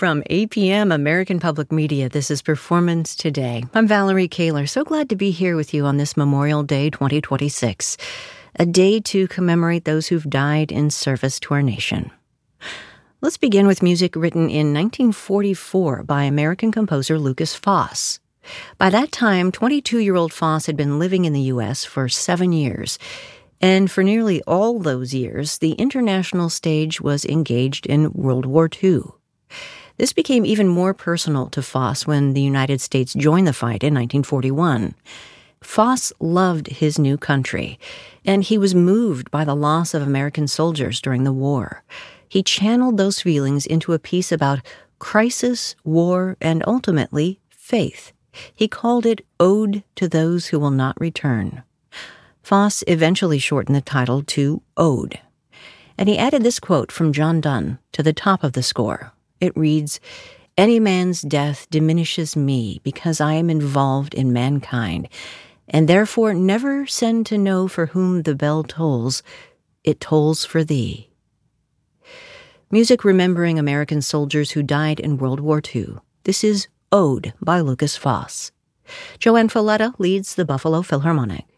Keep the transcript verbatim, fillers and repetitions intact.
From A P M American Public Media, this is Performance Today. I'm Valerie Kaler. So glad to be here with you on this Memorial Day twenty twenty-six, a day to commemorate those who've died in service to our nation. Let's begin with music written in nineteen forty-four by American composer Lukas Foss. By that time, twenty-two-year-old Foss had been living in the U S for seven years. And for nearly all those years, the international stage was engaged in World War Two. This became even more personal to Foss when the United States joined the fight in nineteen forty-one. Foss loved his new country, and he was moved by the loss of American soldiers during the war. He channeled those feelings into a piece about crisis, war, and ultimately, faith. He called it Ode to Those Who Will Not Return. Foss eventually shortened the title to Ode. And he added this quote from John Donne to the top of the score. It reads, "Any man's death diminishes me because I am involved in mankind, and therefore never send to know for whom the bell tolls, it tolls for thee." Music remembering American soldiers who died in World War Two. This is Ode by Lukas Foss. Joanne Falletta leads the Buffalo Philharmonic.